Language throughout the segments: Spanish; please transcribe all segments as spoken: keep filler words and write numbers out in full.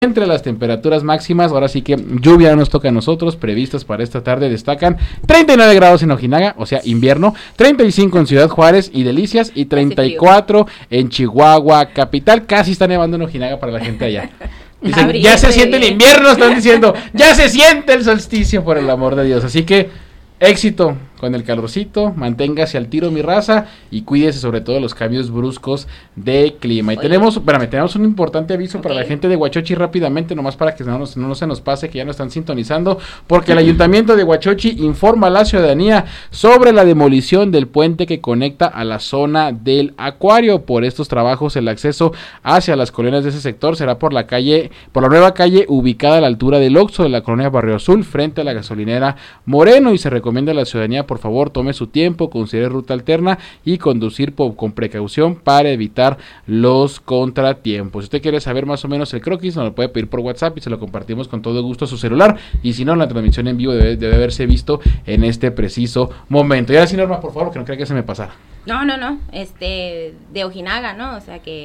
Entre las temperaturas máximas, ahora sí que lluvia no nos toca a nosotros, previstas para esta tarde destacan treinta y nueve grados en Ojinaga, o sea invierno, treinta y cinco en Ciudad Juárez y Delicias y treinta y cuatro en Chihuahua capital. Casi está nevando en Ojinaga para la gente allá. Dicen, Abril, ya se siente el invierno, están diciendo, ya se siente el solsticio, por el amor de Dios. Así que éxito con el calorcito, manténgase al tiro mi raza y cuídese sobre todo de los cambios bruscos de clima. Y Oye. tenemos, espérame, tenemos un importante aviso okay. para la gente de Huachochi rápidamente, nomás para que no, nos, no se nos pase que ya no están sintonizando, porque el Ayuntamiento de Huachochi informa a la ciudadanía sobre la demolición del puente que conecta a la zona del acuario. Por estos trabajos el acceso hacia las colonias de ese sector será por la calle, por la nueva calle ubicada a la altura del Oxxo de la colonia Barrio Azul frente a la gasolinera Moreno, y se recomienda a la ciudadanía por favor tome su tiempo, considere ruta alterna y conducir po- con precaución para evitar los contratiempos. Si usted quiere saber más o menos el croquis, nos lo puede pedir por WhatsApp y se lo compartimos con todo gusto a su celular, y si no, la transmisión en vivo debe, debe haberse visto en este preciso momento. Y ahora sí, Norma, por favor, que no crea que se me pasara. No, no, no, este, de Ojinaga, ¿no? O sea que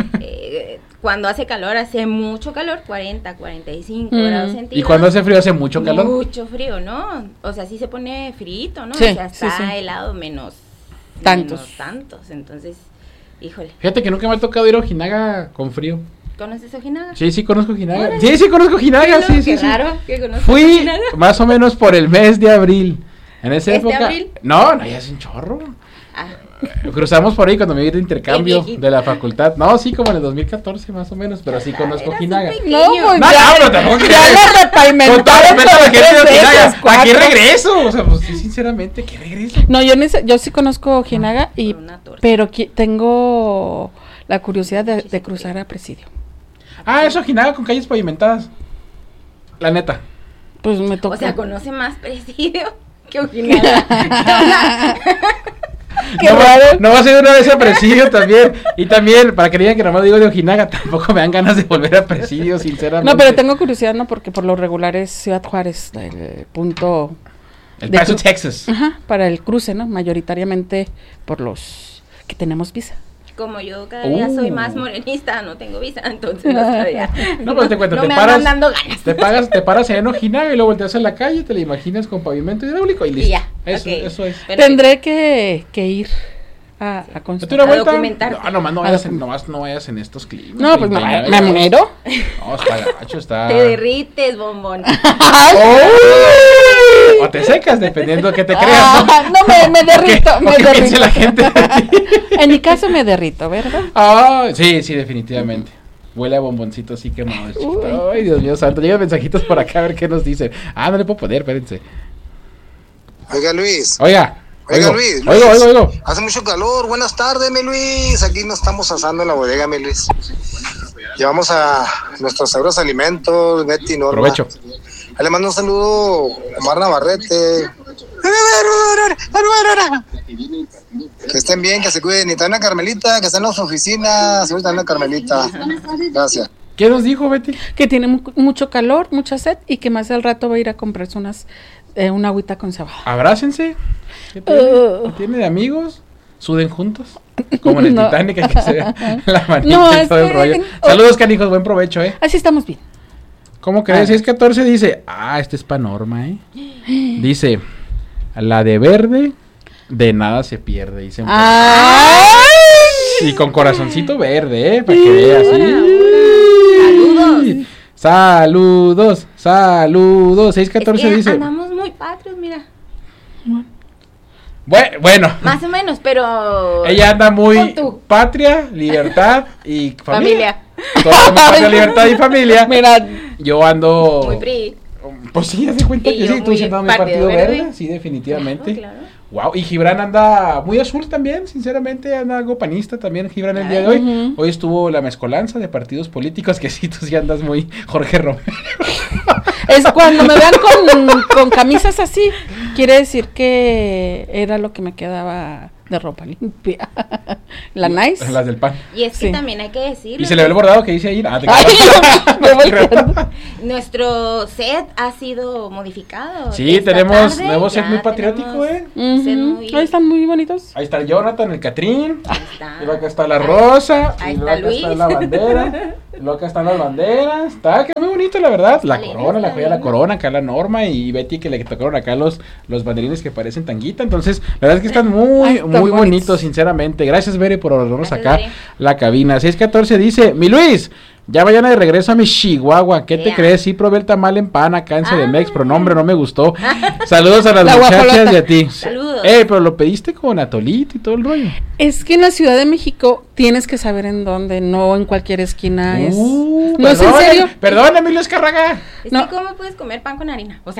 eh, cuando hace calor, hace mucho calor, cuarenta, cuarenta y cinco mm. grados centígrados. Y cuando hace frío, hace mucho calor. Mucho frío, ¿no? O sea, sí se pone frito, ¿no? Sí, o sea, está sí, sí. helado menos tantos. Menos tantos, entonces, híjole. Fíjate que nunca me ha tocado ir a Ojinaga con frío. ¿Conoces Ojinaga? Sí, sí, conozco Ojinaga. Órale. Sí, sí, conozco Ojinaga, sí, sí, qué sí. raro que conozco Fui Ojinaga. más o menos por el mes de abril. En esa ¿Este época. abril? No, no, ya es un chorro. Ah. Cruzamos por ahí cuando me vi de intercambio de la facultad. No, sí, como en el dos mil catorce más o menos, pero sí conozco Ojinaga. No, pues no, ya, no, pero tampoco ya lo repavimentaron. ¿A qué regreso? O sea, pues sí, sinceramente, ¿qué regreso? No, yo, nece- yo sí conozco Ojinaga, y, pero qui- tengo la curiosidad de, de cruzar a Presidio. Ah, es Ojinaga con calles pavimentadas. La neta. Pues me toca. O sea, conoce más Presidio que Ojinaga. No va, no va a ser una vez a Presidio también. Y también, para que digan que nomás digo de Ojinaga, tampoco me dan ganas de volver a Presidio, sinceramente. No, pero tengo curiosidad, ¿no? Porque por lo regular es Ciudad Juárez, el punto... El Paso, cru- Texas. Ajá, para el cruce, ¿no? Mayoritariamente por los que tenemos visa. Como yo cada día uh. soy más morenista, no tengo visa, entonces no sabía. No, pero te cuento, no te me paras, dando ganas. te pagas, te paras allá en Ojinaga y luego volteas a la calle, te la imaginas con pavimento hidráulico y listo. Y ya, eso, okay. eso es. Perfecto. Tendré que, que ir a, a constatar. ¿A documentarte? No, nomás no vayas en, nomás no vayas en estos climas. No, pues me, me muero. No, está gacho, está. Te derrites, bombón. ¡Oh! O te secas, dependiendo de que te creas. Ah, no, no me, me derrito, ¿Qué, me ¿qué derrito. piensa la gente de ti? En mi caso me derrito, ¿verdad? Ah, sí, sí, definitivamente. Huele a bomboncito así quemado. Ay, Dios mío santo. Llegan mensajitos por acá a ver qué nos dicen. Ah, no le puedo poner, espérense. Oiga, Luis. Oiga. Oiga, Luis, Luis. Oigo, oigo, oigo. Hace mucho calor. Buenas tardes, mi Luis. Aquí nos estamos asando en la bodega, mi Luis. Llevamos a nuestros sabrosos alimentos, Betty y Norma. Provecho. Ahí le mando un saludo a Omar Navarrete. Que estén bien, que se cuiden. Y también a Carmelita, que está en su oficina. Se también a Carmelita. Gracias. ¿Qué nos dijo, Betty? Que tiene mu- mucho calor, mucha sed, y que más al rato va a ir a comprarse unas eh, una agüita con cebada. Abrácense. ¿Qué tiene? Uh. ¿Qué tiene de amigos? ¿Suden juntos? Como en el No. Titanic, hay que se vea la manita No, y es todo el que- rollo. Saludos, canijos, buen provecho, ¿eh? Así estamos bien. ¿Cómo crees? seis catorce dice, ah, este es pa' Norma, ¿eh? Dice, la de verde, de nada se pierde, dicen. ¡Ay! Y con corazoncito verde, ¿eh? Para que veas, Saludos. Saludos, saludos. seis catorce es que dice. andamos muy patrios, mira. Bueno, bueno. Más o menos, pero... Ella anda muy tú. patria, libertad y familia. Familia. Todo patria, libertad y familia. Mira, Yo ando. Muy pri. Pues sí, haz de cuenta Y que yo sí, tú muy siendo mi Partido partido verde. Verde. Sí, definitivamente. Claro, claro. Wow, y Gibran anda muy azul también, sinceramente, anda algo panista también Gibran el día de hoy. Uh-huh. Hoy estuvo la mezcolanza de partidos políticos, que sí, tú sí andas muy Jorge Romero. es cuando me vean con, con camisas así, quiere decir que era lo que me quedaba de ropa limpia. La nice. Las del pan. Y es que Sí. también hay que decirlo. Y se le ve el bordado que dice ahí. Ah, te Ay, me voy quedando. Nuestro set ha sido modificado. Sí, Esta tenemos tarde nuevo set ya muy patriótico, tenemos ¿eh? un set Ujú. muy- Ahí están muy bonitos. Ahí está el Jonathan, el Catrín. Ahí está. Y luego acá está la rosa. Ahí y luego está acá está Luis. la bandera. Y luego acá están las banderas. Está que muy bonito, la verdad. La Está lindo, corona, la está joya de la lindo. corona. Acá la Norma y Betty que le tocaron acá los, los banderines que parecen tanguita. Entonces, la verdad es que están muy, Ay, están muy bonitos. bonitos, sinceramente. Gracias, Bere, por ordenarnos Gracias, acá Bere. la cabina. seis catorce dice: Mi Luis, ya vayan de regreso a mi Chihuahua. ¿Qué te Ya. crees? Sí, probé el tamal en pan acá en Ah. Cedemex, pero no, hombre, no me gustó. Saludos a las La muchachas guajolota. y a ti. Saludos. Eh, pero lo pediste con atolito y todo el rollo. Es que en la Ciudad de México tienes que saber en dónde, no en cualquier esquina es. Uh, No es en perdón, serio. Perdón, Emilio Escarraga. Es No. que ¿cómo puedes comer pan con harina? O sea,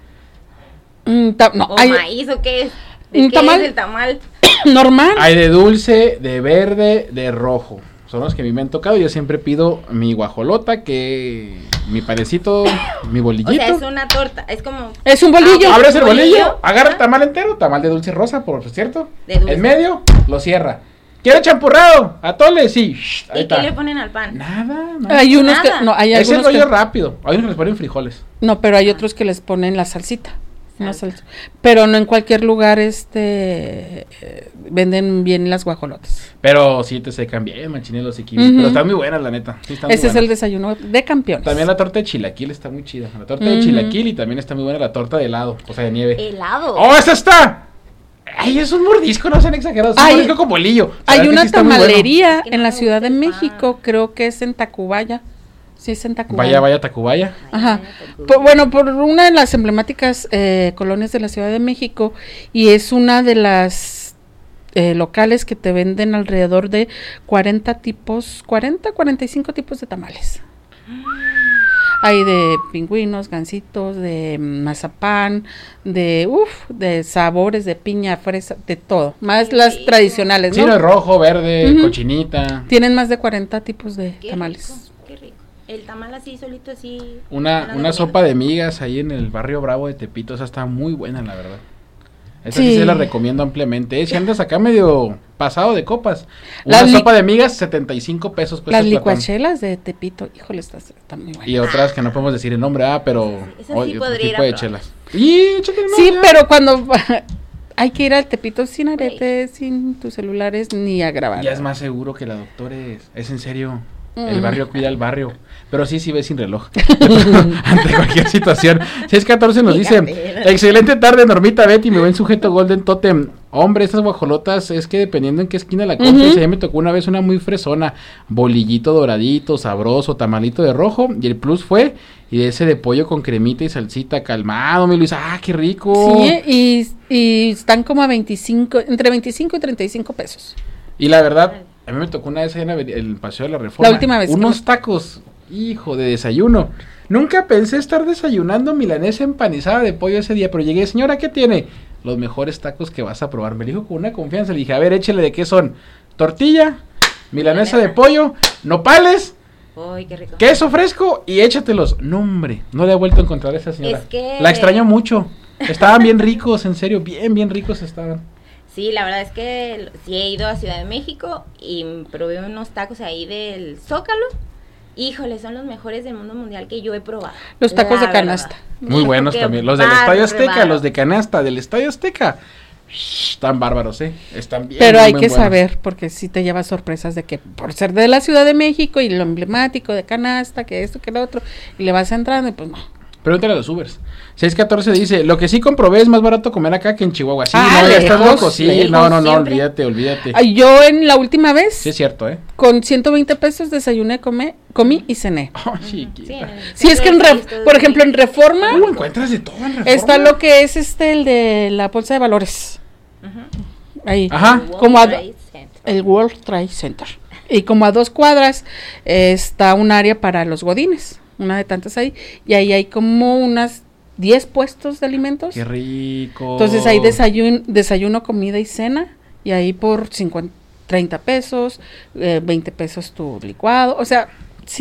Mm, ta- no, o hay maíz o qué es. ¿De un qué tamal. es el tamal? normal. Hay de dulce, de verde, de rojo. Son los que a mí me han tocado. Yo siempre pido mi guajolota, que mi panecito, mi O bolillito. sea, es una torta, es como... Es un bolillo. Ah, Abres el bolillo. bolillo, agarra el Ajá. tamal entero, tamal de dulce rosa, por cierto. De dulce. En medio, lo cierra. ¿Quiere champurrado? ¿Atole? Sí. Shh, ahí ¿Y está. qué le ponen al pan? Nada, nada. Hay unos Nada. que no, hay Es el algunos rollo que, rápido. Hay unos que les ponen frijoles. no, pero hay otros que les ponen la salsita. Una Salsa. salsa. Pero no en cualquier lugar este eh, venden bien las guajolotas. Pero sí te secan bien, machinelos y kiwis. Ujú. Pero están muy buenas, la neta. Sí, están muy Ese es el buenas. desayuno de campeones. También la torta de chilaquil está muy chida. La torta de Ujú. chilaquil y también está muy buena la torta de helado, o sea, de nieve. Helado. ¡Oh, esa está! Ay, es un mordisco, no sean exagerados. Es un Hay- mordisco con bolillo. La Hay verdad que una sí está muy bueno. tamalería Es que no en la me Ciudad de gusta el México, pan. creo que es en Tacubaya. Sí, es en Tacubaya. Vaya, vaya, Tacubaya. Ajá. Por- bueno, por una de las emblemáticas eh, colonias de la Ciudad de México, y es una de las eh, locales que te venden alrededor de cuarenta tipos, cuarenta, cuarenta y cinco tipos de tamales. Hay de pingüinos, gansitos, de mazapán, de uff, de sabores, de piña, fresa, de todo. Más Qué las rico. tradicionales, Sí, ¿no? no es rojo, verde, Ujú. cochinita. Tienen más de cuarenta tipos de Qué tamales. rico, qué rico. El tamal así, solito así. Una, no lo una recomiendo. sopa de migas ahí en el barrio Bravo de Tepito. Esa está muy buena, la verdad. Esa sí, Sí. se la recomiendo ampliamente. Eh, si andas acá medio pasado de copas. Una Las li- sopa de migas, setenta y cinco pesos. cuesta Las el platón. licuachelas de Tepito, híjole, están está muy buenas. Y otras que no podemos decir el nombre, ah, pero Esa sí oye, otro podría ir tipo a de probar. chelas. Y échate una, Sí, ya. pero cuando hay que ir al Tepito sin aretes, sin tus celulares, ni a grabar. Ya es más seguro que la doctores. Es en serio. Mm. El barrio cuida al barrio. Pero sí, sí ves sin reloj. Ante cualquier situación. seis catorce nos dice: Fíjate. excelente tarde, Normita, Betty, mi buen sujeto Golden Totem. Hombre, estas guajolotas es que dependiendo en qué esquina la compres. Ujú. A mí me tocó una vez una muy fresona. Bolillito doradito, sabroso, tamalito de rojo. Y el plus fue, y ese de pollo con cremita y salsita, calmado, mi Luis. ¡Ah, qué rico! Sí, y, y están como a veinticinco, entre veinticinco y treinta y cinco pesos. Y la verdad, a mí me tocó una vez ahí en la aveni- el Paseo de la Reforma. La última vez que Unos me- tacos, hijo, de desayuno. Nunca pensé estar desayunando milanesa empanizada de pollo ese día, pero llegué, señora, ¿qué tiene? Los mejores tacos que vas a probar. Me dijo con una confianza, le dije, a ver, échele de qué son. Tortilla, milanesa de pollo, nopales, Uy, qué rico. queso fresco y échatelos. No, hombre, no le he vuelto a encontrar a esa señora. Es que- La extraño mucho. Estaban bien ricos, en serio, bien, bien ricos estaban. Sí, la verdad es que sí he ido a Ciudad de México y probé unos tacos ahí del Zócalo. Híjole, son los mejores del mundo mundial que yo he probado. Los tacos La de canasta. verdad. Muy Hijo, buenos qué también. Los del Estadio Azteca, bárbaro. los de canasta del Estadio Azteca. Shh, están bárbaros, ¿eh? Están bien. Pero bien, hay bien que buenos. saber, porque sí te llevas sorpresas de que por ser de la Ciudad de México y lo emblemático de canasta, que esto, que lo otro, y le vas entrando y pues no. Pregúntale a los Ubers. seis catorce dice, lo que sí comprobé es más barato comer acá que en Chihuahua. Sí, Ah, no, ya estás lejos, loco. Sí, lejos, no, no, no, siempre. olvídate, olvídate. Ay, yo en la última vez, Sí, es cierto, ¿eh? con ciento veinte pesos desayuné, comé, comí y cené. Oh, Sí, chiquita. en el Sí, es que en, centro de Re- Cristo de por ejemplo, en México. Reforma Uh, encuentras de todo en Reforma. está lo que es este, el de la bolsa de valores. Ujú. Ahí. Ajá. World Como a- Trade Center. El World Trade Center. Y como a dos cuadras eh, está un área para los godines, una de tantas ahí, y ahí hay como unas diez puestos de alimentos. Qué rico. Entonces hay desayuno, desayuno, comida y cena, y ahí por cincuenta, treinta pesos, eh, veinte pesos tu licuado, o sea, sí,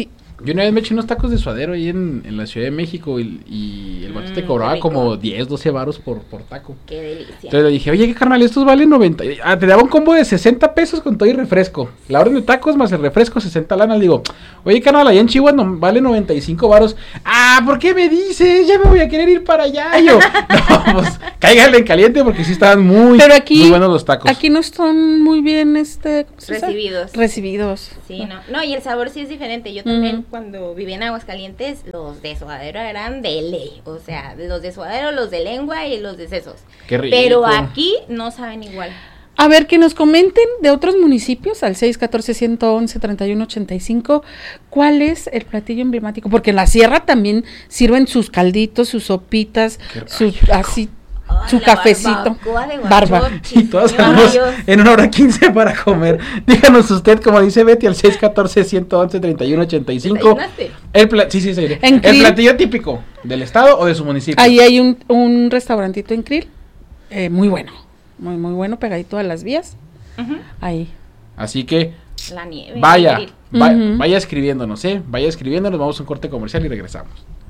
Yo una vez me eché unos tacos de suadero ahí en, en la Ciudad de México y, y el vato Mm, te cobraba qué rico. como diez, doce varos por, por taco. Qué delicia. Entonces le dije, oye, ¿qué carnal? Estos valen noventa. Ah, te daba un combo de sesenta pesos con todo y refresco. La orden de tacos más el refresco, sesenta lana. Le digo, oye, carnal, allá en Chihuahua no, vale noventa y cinco varos. Ah, ¿por qué me dices? Ya me voy a querer ir para allá. Y yo, no, pues, cáigale en caliente porque sí estaban muy, Pero aquí, muy buenos los tacos. aquí no están muy bien, este, ¿cómo se dice? Recibidos. Recibidos. Sí, no. No, y el sabor sí es diferente. Yo también Ujú. cuando vivía en Aguascalientes, los de suadero eran de ley. O sea, los de suadero, los de lengua y los de sesos. Qué rico. Pero aquí no saben igual. A ver, que nos comenten de otros municipios al seis uno cuatro, uno uno, tres uno ocho cinco cuál es el platillo emblemático, porque en la sierra también sirven sus calditos, sus sopitas, Qué rico. sus así, Ay, su la cafecito. barbacoa de Barba. guachochi, Y todos señor salimos Dios. en una hora quince para comer. Díganos usted, como dice Betty, al seis uno cuatro, uno uno, tres uno ocho cinco. ¿Desayunaste? El pla- sí, sí, sí. En El Krill. platillo típico del estado o de su municipio. Ahí hay un, un restaurantito en Krill, eh, muy bueno, muy muy bueno, pegadito a las vías. Ujú. Ahí. Así que La nieve. vaya, el grill. va- Ujú. vaya escribiéndonos, ¿eh? Vaya escribiéndonos, vamos a un corte comercial y regresamos.